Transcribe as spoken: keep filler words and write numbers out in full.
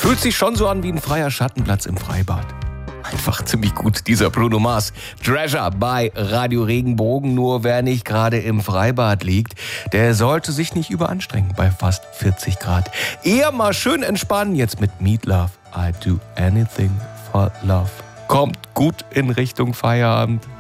Fühlt sich schon so an wie ein freier Schattenplatz im Freibad. Einfach ziemlich gut, dieser Bruno Mars. Treasure bei Radio Regenbogen. Nur wer nicht gerade im Freibad liegt, der sollte sich nicht überanstrengen bei fast vierzig Grad. Eher mal schön entspannen jetzt mit Meat Love. I do anything for love. Kommt gut in Richtung Feierabend.